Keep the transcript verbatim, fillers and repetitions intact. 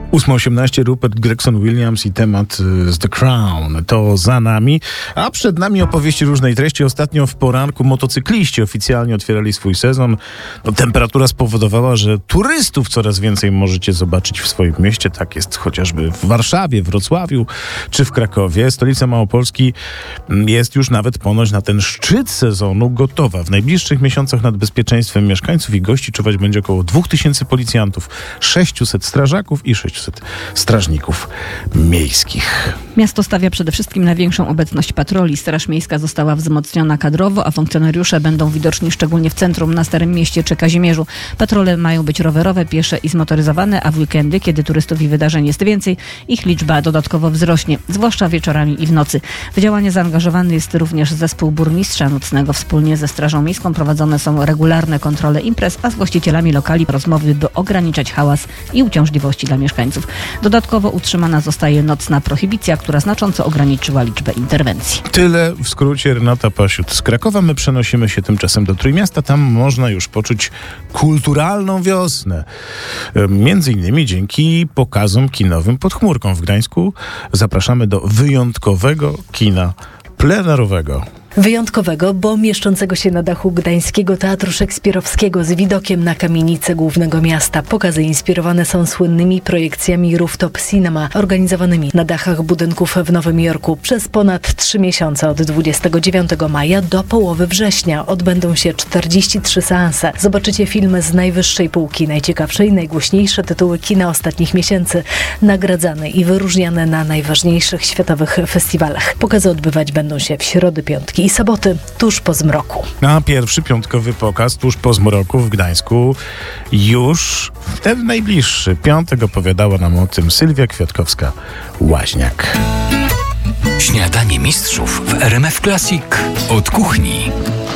ósma osiemnaście, Rupert Gregson-Williams i temat z The Crown. To za nami, a przed nami opowieści różnej treści. Ostatnio w poranku motocykliści oficjalnie otwierali swój sezon. No, temperatura spowodowała, że turystów coraz więcej możecie zobaczyć w swoim mieście. Tak jest chociażby w Warszawie, Wrocławiu czy w Krakowie. Stolica Małopolski jest już nawet ponoć na ten szczyt sezonu gotowa. W najbliższych miesiącach nad bezpieczeństwem mieszkańców i gości czuwać będzie około dwa tysiące policjantów, sześćset strażaków i sześćset strażników miejskich. Miasto stawia przede wszystkim na większą obecność patroli. Straż Miejska została wzmocniona kadrowo, a funkcjonariusze będą widoczni szczególnie w centrum, na Starym Mieście czy Kazimierzu. Patrole mają być rowerowe, piesze i zmotoryzowane, a w weekendy, kiedy turystów i wydarzeń jest więcej, ich liczba dodatkowo wzrośnie, zwłaszcza wieczorami i w nocy. W działanie zaangażowany jest również zespół burmistrza nocnego. Wspólnie ze Strażą Miejską prowadzone są regularne kontrole imprez, a z właścicielami lokali rozmowy, by ograniczać hałas i uciążliwości dla mieszkańców. Dodatkowo utrzymana zostaje nocna prohibicja, która znacząco ograniczyła liczbę interwencji. Tyle w skrócie. Renata Pasiut z Krakowa. My przenosimy się tymczasem do Trójmiasta. Tam można już poczuć kulturalną wiosnę. Między innymi dzięki pokazom kinowym pod chmurką w Gdańsku. Zapraszamy do wyjątkowego kina plenerowego. Wyjątkowego, bo mieszczącego się na dachu Gdańskiego Teatru Szekspirowskiego z widokiem na kamienicę głównego miasta. Pokazy inspirowane są słynnymi projekcjami Rooftop Cinema, organizowanymi na dachach budynków w Nowym Jorku. Przez ponad trzy miesiące, od dwudziestego dziewiątego maja do połowy września, odbędą się czterdzieści trzy seanse. Zobaczycie filmy z najwyższej półki, najciekawsze i najgłośniejsze tytuły kina ostatnich miesięcy, nagradzane i wyróżniane na najważniejszych światowych festiwalach. Pokazy odbywać będą się w środy, piątki i soboty, tuż po zmroku. A pierwszy piątkowy pokaz tuż po zmroku w Gdańsku już w ten najbliższy piątek. Opowiadała nam o tym Sylwia Kwiatkowska-Łaźniak. Śniadanie mistrzów w R M F Classic od kuchni.